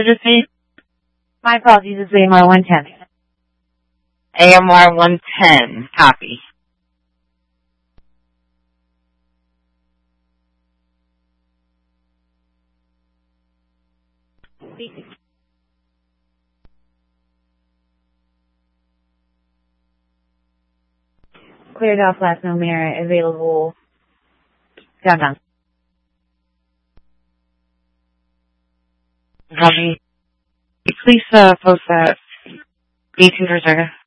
passenger seat? My apologies, it's AMR 110. AMR 110. Copy. Cleared off last known mirror available downtown. Copy. Please post that B2 for a second.